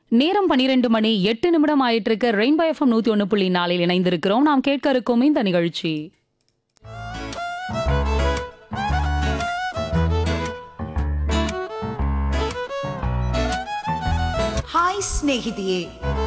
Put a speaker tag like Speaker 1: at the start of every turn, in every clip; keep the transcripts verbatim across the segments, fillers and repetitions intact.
Speaker 1: நேரம் பன்னிரண்டு மணி எட்டு நிமிடம் ஆயிட்டு இருக்கு. ரெயின்போ எஃப்எம் நூத்தி ஒன்று புள்ளி நாலில் இணைந்திருக்கிறோம். நாம் கேட்க இருக்கும் இந்த நிகழ்ச்சி
Speaker 2: ಹಾಯ್ ಸ್ನೇಹಿತೆಯೇ.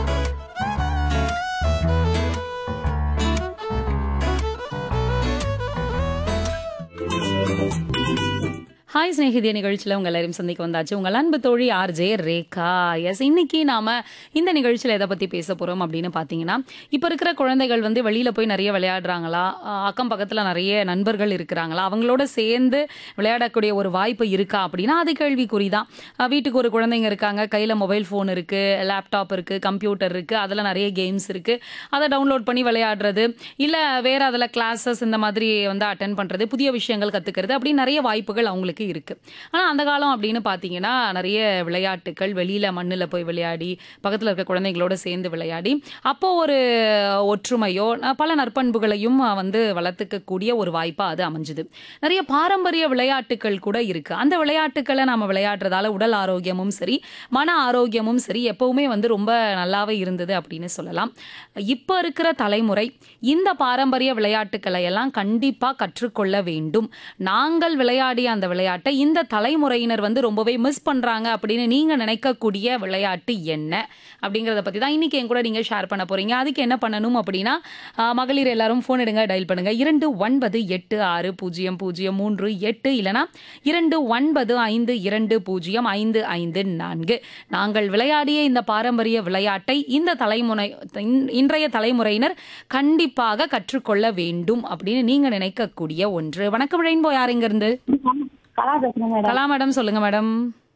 Speaker 1: ஹாய் ஸ்நேகிதிய நிகழ்ச்சியில் உங்கள் எல்லாரையும் சந்திக்க வந்தாச்சு. உங்கள் அன்பு தோழி ஆர்ஜே ரேகா. எஸ், இன்னைக்கு நாம இந்த நிகழ்ச்சியில் எதை பற்றி பேச போகிறோம் அப்படின்னு பார்த்தீங்கன்னா, இப்போ இருக்கிற குழந்தைகள் வந்து வெளியில் போய் நிறைய விளையாடுறாங்களா, அக்கம் பக்கத்தில் நிறைய நண்பர்கள் இருக்கிறாங்களா, அவங்களோட சேர்ந்து விளையாடக்கூடிய ஒரு வாய்ப்பு இருக்கா அப்படின்னா அது கேள்விக்குறி தான். வீட்டுக்கு ஒரு குழந்தைங்க இருக்காங்க, கையில் மொபைல் ஃபோன் இருக்குது, லேப்டாப் இருக்குது, கம்ப்யூட்டர் இருக்குது, அதில் நிறைய கேம்ஸ் இருக்குது, அதை டவுன்லோட் பண்ணி விளையாடுறது, இல்லை வேறு அதில் கிளாஸஸ் இந்த மாதிரி வந்து அட்டென்ட் பண்ணுறது, புதிய விஷயங்கள் கற்றுக்கிறது, அப்படி நிறைய வாய்ப்புகள் அவங்களுக்கு இருக்கு. ஆனா அந்த காலம் அப்படின்னு பாத்தீங்கன்னா நிறைய விளையாட்டுகள், வெளியில மண்ணுல போய் விளையாடி பக்கத்துல இருக்க குழந்தைகளோட சேர்ந்து விளையாடி அப்போ ஒரு ஒற்றுமையோ பல நற்பண்புகளையும் வந்து வளர்த்துக்கக்கூடிய ஒரு வாய்ப்பா அது அமைஞ்சுது. நிறைய பாரம்பரிய விளையாட்டுகள் கூட இருக்கு. அந்த விளையாட்டுக்களை நாம விளையாடுறதால உடல் ஆரோக்கியமும் சரி, மன ஆரோக்கியமும் சரி எப்பவுமே வந்து ரொம்ப நல்லாவே இருந்தது அப்படின்னு சொல்லலாம். இப்ப இருக்கிற தலைமுறை இந்த பாரம்பரிய விளையாட்டுக்களை எல்லாம் கண்டிப்பா கற்றுக்கொள்ள வேண்டும். நாங்கள் விளையாடிய அந்த விளையாட்டு இந்த தலைமுறையினர் வந்து ரொம்பவே மிஸ் பண்றாங்க அப்படின்னு நீங்க நினைக்கக்கூடிய விளையாட்டு என்ன அப்படிங்கறத பத்தி தான் இன்னைக்கு என் கூட நீங்க ஷேர் பண்ண போறீங்க. அதுக்கு என்ன பண்ணணும் அப்படின்னா, மகளிர் எல்லாரும் போன் எடுங்க, டயல் பண்ணுங்க இரண்டு ஒன்பது எட்டு ஆறு பூஜ்ஜியம் பூஜ்ஜியம் மூன்று எட்டு இல்லனா இரண்டு ஒன்பது ஐந்து இரண்டு பூஜ்ஜியம் ஐந்து ஐந்து நான்கு. நாங்கள் விளையாடிய இந்த பாரம்பரிய விளையாட்டை இந்த தலைமுறை இன்றைய தலைமுறையினர் கண்டிப்பாக கற்றுக்கொள்ள வேண்டும் அப்படின்னு நீங்க நினைக்கக்கூடிய ஒன்று. வணக்கம் ரெயின்போ, யார் இங்க இருந்து?
Speaker 3: கலா பேசுறேன் மேடம்.
Speaker 1: கலா மேடம், சொல்லுங்க மேடம்.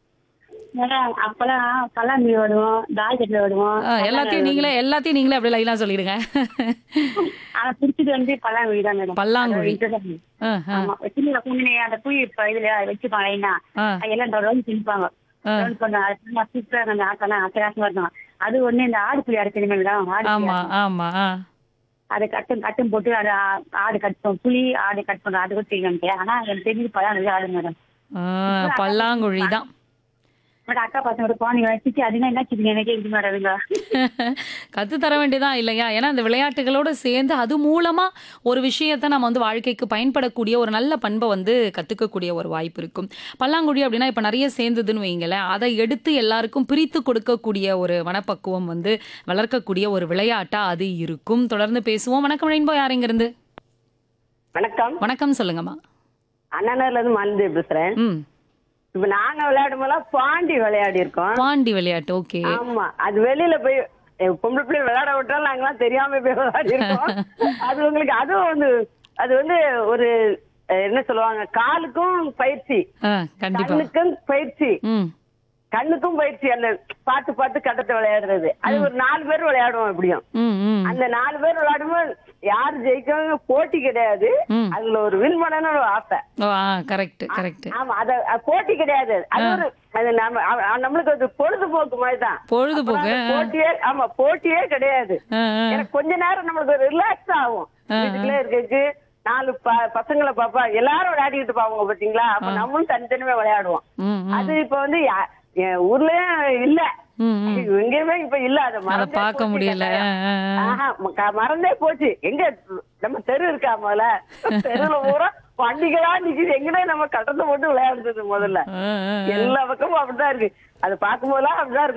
Speaker 3: மேடம் அப்பெல்லாம் கல்லாந்தி விடுவோம், தாய் கட்டில விடுவோம்.
Speaker 1: எல்லாத்தையும் நீங்களே எல்லாத்தையும் நீங்களே அப்படியே லைனா சொல்லிடுங்க.
Speaker 3: ஆனா பிடிச்சது வந்து பல்லாங்குழி தான் மேடம்.
Speaker 1: பல்லாங்குழி.
Speaker 3: ஆமா, சின்ன குழந்தைங்க அந்த குழி இதுல வச்சுப்பாங்க லைனா, எல்லாம் ரவுண்ட் திணிப்பாங்க. ரவுண்ட் பண்ண சூப்பரா அந்த ஆட்டெல்லாம் அட்டகாசமா இருக்கும். அது ஒண்ணு இந்த ஆடு புளி அரைச்சது மேடம்.
Speaker 1: ஆமா ஆமா.
Speaker 3: அதை கட்டும் கட்டும் போட்டு அது ஆடு கட்டும், புளி ஆடு கட் பண்ணும், அது கூட தெரியும். ஆனா எனக்கு தெரிஞ்சு பல்லாங்குழி ஆடு மேடம்.
Speaker 1: பல்லாங்குழி தான்.
Speaker 3: அக்கா பசங்களோட குழந்தைங்க வச்சுட்டு அதுனா என்ன வச்சுக்கீங்க எனக்கே இது மேடம்.
Speaker 1: கத்து தர வேண்டியதான் இல்லையா? ஏன்னா இந்த விளையாட்டுகளோட சேர்ந்து அது மூலமா ஒரு விஷயத்த நம்ம வந்து வாழ்க்கைக்கு பயன்படக்கூடிய ஒரு நல்ல பண்பை வந்து கத்துக்கக்கூடிய ஒரு வாய்ப்பு இருக்கும். பல்லாங்குழி அப்படின்னா இப்ப நிறைய சேர்ந்ததுன்னு வைங்களேன், அதை எடுத்து எல்லாருக்கும் பிரித்து கொடுக்கக்கூடிய ஒரு மனப்பக்குவம் வந்து வளர்க்கக்கூடிய ஒரு விளையாட்டா அது இருக்கும். தொடர்ந்து பேசுவோம். வணக்கம் ரெயின்போ, யார் இங்க இருந்து?
Speaker 4: வணக்கம்.
Speaker 1: வணக்கம், சொல்லுங்கம்மா.
Speaker 4: அண்ணாநகர்ல இருந்து மாலதி பேசுறேன்.
Speaker 1: ம்.
Speaker 4: இப்ப நாங்க விளையாடும் போது பாண்டி விளையாடி இருக்கோம்.
Speaker 1: பாண்டி விளையாட்டு, ஓகே.
Speaker 4: ஆமா, அது வெளியில போய் பொம்பளை பிள்ளை விளையாட விட்டாலும் நாங்கெல்லாம் தெரியாம போய் விளையாடி இருக்கோம். அது உங்களுக்கு அதுவும் வந்து அது வந்து ஒரு என்ன சொல்லுவாங்க, காலுக்கும் பயிற்சி, கண்ணுக்கும் பயிற்சி, கண்ணுக்கும் பயிற்சி. அந்த பாத்து பாத்து கட்டத்தை விளையாடுறது, அது ஒரு நாலு பேர் விளையாடுவோம். எப்படியும் அந்த நாலு பேர் விளையாடும்போது யாரு ஜெயிக்க போட்டி கிடையாது. அதுல ஒரு வின் பண்ணணும் ஒரு ஆசை.
Speaker 1: Correct correct.
Speaker 4: ஆமா, அத போட்டி கிடையாது. அது ஒரு அது நம்ம நம்மளுக்கு அது பொழுதுபோக்கு மாதிரி தான்.
Speaker 1: பொழுதுபோக்கு
Speaker 4: போட்டியே. ஆமா, போட்டியே கிடையாது. எனக்கு கொஞ்ச நேரம் நம்மளுக்கு ஒரு ரிலாக்ஸ் ஆகும். வீட்டுக்குள்ளே இருக்கு, நாலு பசங்களை பாப்பா எல்லாரும் விளையாடிட்டு பாவங்க பாத்தீங்களா. அப்ப நம்மளும் தனித்தனிமே விளையாடுவோம். அது இப்ப வந்து ஊர்லயும் இல்ல, எங்கேயுமே இப்ப இல்ல. அதை
Speaker 1: பார்க்க முடியல,
Speaker 4: மறந்தே போச்சு. எங்க நம்ம தெரு இருக்கா, முதல்ல தெருவுல பூரா வண்டிகளா நிக்குது. எங்கடா நம்ம கட்டத்தை போட்டு விளையாடுறது முதல்ல. எல்லா பக்கமும் அப்படிதான் இருக்கு. அதை பார்க்கும் போதெல்லாம் அப்படிதான் இருக்கு.